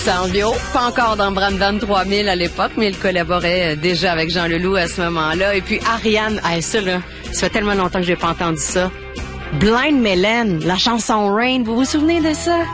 Sanrio, pas encore dans Brandon 3000 à l'époque, mais il collaborait déjà avec Jean Leloup à ce moment-là. Et puis Ariane, ça là, ça fait tellement longtemps que j'ai pas entendu ça. Blind Melon, la chanson Rain, vous vous souvenez de ça?